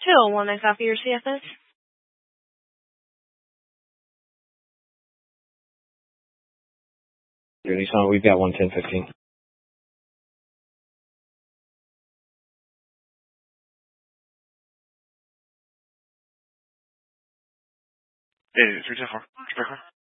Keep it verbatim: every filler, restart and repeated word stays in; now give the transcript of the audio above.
two oh one, I copy your C F S. Nissan, we've got one ten fifteen. eight eight three two four.